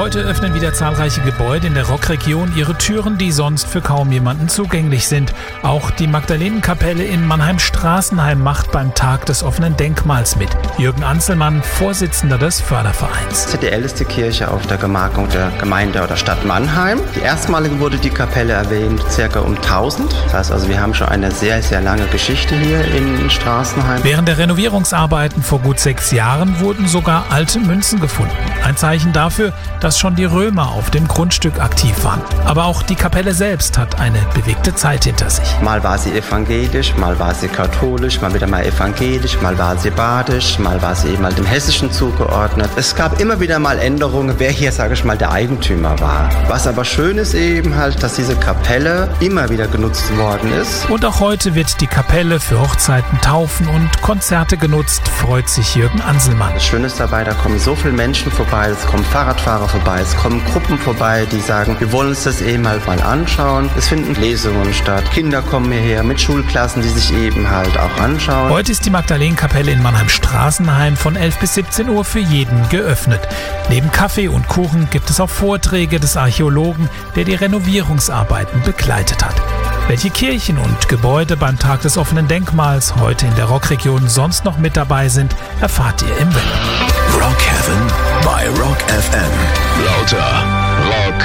Heute öffnen wieder zahlreiche Gebäude in der Rockregion ihre Türen, die sonst für kaum jemanden zugänglich sind. Auch die Magdalenenkapelle in Mannheim-Straßenheim macht beim Tag des offenen Denkmals mit. Jürgen Anselmann, Vorsitzender des Fördervereins. Das ist die älteste Kirche auf der Gemarkung der Gemeinde oder Stadt Mannheim. Die erstmalige wurde die Kapelle erwähnt, circa um 1000. Das heißt also, wir haben schon eine sehr, sehr lange Geschichte hier in Straßenheim. Während der Renovierungsarbeiten vor gut 6 Jahren wurden sogar alte Münzen gefunden. Ein Zeichen dafür, dass schon die Römer auf dem Grundstück aktiv waren. Aber auch die Kapelle selbst hat eine bewegte Zeit hinter sich. Mal war sie evangelisch, mal war sie katholisch, mal wieder mal evangelisch, mal war sie badisch, mal war sie eben halt dem Hessischen zugeordnet. Es gab immer wieder mal Änderungen, wer hier, sage ich mal, der Eigentümer war. Was aber schön ist eben halt, dass diese Kapelle immer wieder genutzt worden ist. Und auch heute wird die Kapelle für Hochzeiten, Taufen und Konzerte genutzt, freut sich Jürgen Anselmann. Das Schöne ist dabei, da kommen so viele Menschen vorbei, es kommen Fahrradfahrer vorbei, es kommen Gruppen vorbei, die sagen, wir wollen uns das eben halt mal anschauen. Es finden Lesungen statt, Kinder kommen hierher mit Schulklassen, die sich eben halt auch anschauen. Heute ist die Magdalenenkapelle in Mannheim-Straßenheim von 11 bis 17 Uhr für jeden geöffnet. Neben Kaffee und Kuchen gibt es auch Vorträge des Archäologen, der die Renovierungsarbeiten begleitet hat. Welche Kirchen und Gebäude beim Tag des offenen Denkmals heute in der Rockregion sonst noch mit dabei sind, erfahrt ihr im Web. Rock Heaven bei Rock FM. Lauter Rock